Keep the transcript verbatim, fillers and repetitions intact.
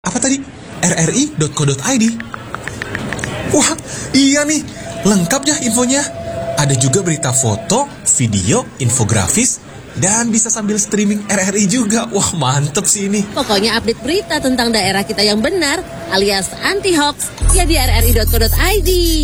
Apa tadi? r r i dot co dot i d. Wah, iya nih. Lengkap ya infonya. Ada juga berita foto, video, infografis, dan bisa sambil streaming R R I juga. Wah, mantep sih ini. Pokoknya update berita tentang daerah kita yang benar alias anti hoax ya di r r i dot co dot i d.